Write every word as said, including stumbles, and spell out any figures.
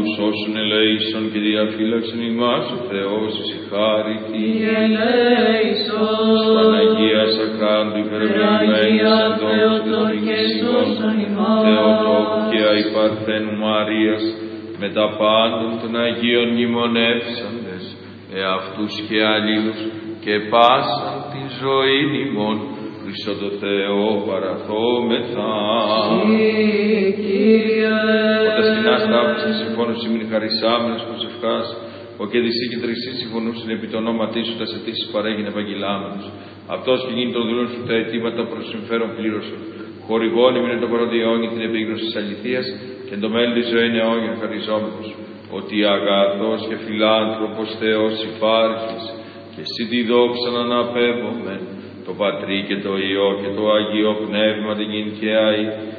αυτούς όσων ελέησον και διαφύλαξον ημάς ο Θεός ησυχάρητη. Ελέησον. Παναγία Σακράντου υπερευλογημένης αντός και σώσον ημάς. Θεοτόκου και αϊπαρθένου Μαρίας, με τα πάντων των Αγίων μνημονεύσαντες, εαυτούς και αλλήλους και πάσαν τη ζωή ημών, Χριστό το Θεό παραθόμεθα. Όταν σκηνάς τάφος και συμφώνους ημιν χαρισάμενος προσευχάς, ο και δυσί και τρισί συμφωνούσαν επί το ονόματί σου τα αιτήσεις παρέγινε ευαγγελάμενος. Αυτός και γίνει των δούλων σου τα αιτήματα προς συμφέρον πλήρωσον. Χορηγών ημιν το πρώτο αιώνι την επίγνωση της αληθείας και εν το μέλλον της ζωήν αιώνιον χαριζόμενος. Ότι αγαθός και φιλάνθρωπος Θεός υπάρχεις και εσύ τη δόξα να αναπέμπομεν, το Πατρί και το Υιό και το Αγίο Πνεύμα την και αη